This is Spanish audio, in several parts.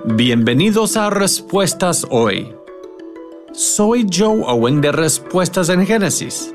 Bienvenidos a Respuestas Hoy. Soy Joe Owen de Respuestas en Génesis.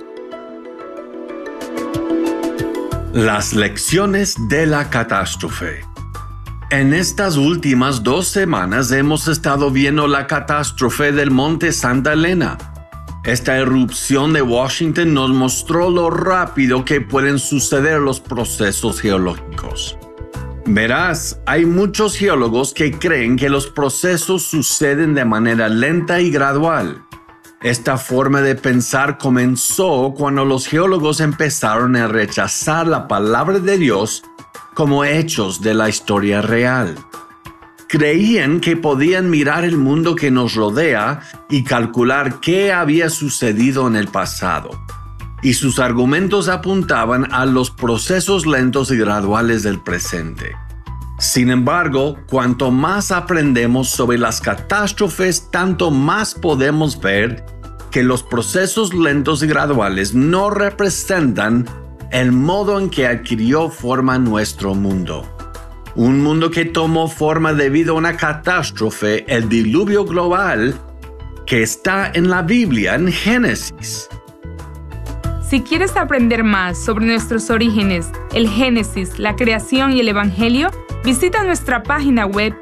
Las lecciones de la catástrofe. En estas últimas 2 semanas hemos estado viendo la catástrofe del Monte Santa Elena. Esta erupción de Washington nos mostró lo rápido que pueden suceder los procesos geológicos. Verás, hay muchos geólogos que creen que los procesos suceden de manera lenta y gradual. Esta forma de pensar comenzó cuando los geólogos empezaron a rechazar la palabra de Dios como hechos de la historia real. Creían que podían mirar el mundo que nos rodea y calcular qué había sucedido en el pasado. Y sus argumentos apuntaban a los procesos lentos y graduales del presente. Sin embargo, cuanto más aprendemos sobre las catástrofes, tanto más podemos ver que los procesos lentos y graduales no representan el modo en que adquirió forma nuestro mundo. Un mundo que tomó forma debido a una catástrofe, el diluvio global, que está en la Biblia, en Génesis. Si quieres aprender más sobre nuestros orígenes, el Génesis, la creación y el Evangelio, visita nuestra página web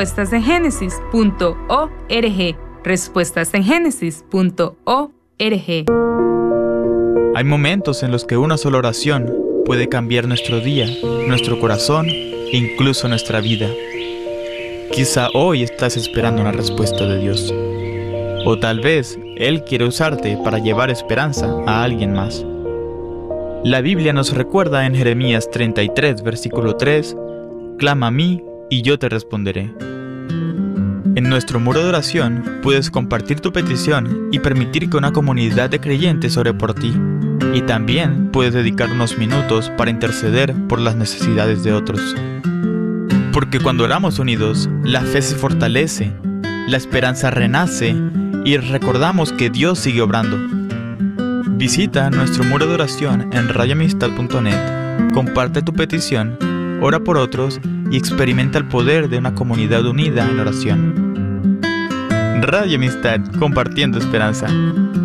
respuestasengenesis.org. respuestasengenesis.org. Hay momentos en los que una sola oración puede cambiar nuestro día, nuestro corazón e incluso nuestra vida. Quizá hoy estás esperando una respuesta de Dios. O tal vez Él quiere usarte para llevar esperanza a alguien más. La Biblia nos recuerda en Jeremías 33, versículo 3, «Clama a mí y yo te responderé». En nuestro muro de oración puedes compartir tu petición y permitir que una comunidad de creyentes ore por ti. Y también puedes dedicar unos minutos para interceder por las necesidades de otros. Porque cuando oramos unidos, la fe se fortalece, la esperanza renace y recordamos que Dios sigue obrando. Visita nuestro muro de oración en radioamistad.net, comparte tu petición, ora por otros y experimenta el poder de una comunidad unida en oración. Radio Amistad, compartiendo esperanza.